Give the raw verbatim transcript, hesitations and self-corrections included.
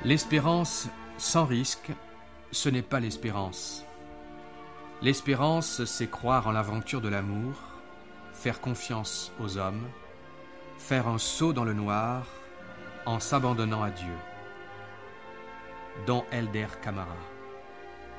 L'espérance sans risque, ce n'est pas l'espérance. L'espérance, c'est croire en l'aventure de l'amour, faire confiance aux hommes, faire un saut dans le noir en s'abandonnant à Dieu. Don Helder Camara.